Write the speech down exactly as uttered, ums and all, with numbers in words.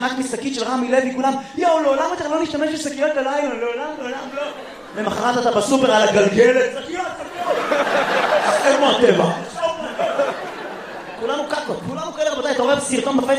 רק משקית של רמי לוי, כולם, יאו, לעולם יותר לא נשתמש בשקיות הלילה, לעולם, לעולם, לא. למחרת אתה בסופר על הגלגלת, שקיות, שקיות. איפה הטבע? כולנו קקות, כולנו כאלה, רבותיי, אתה רואה בסרטון בפייסבוק,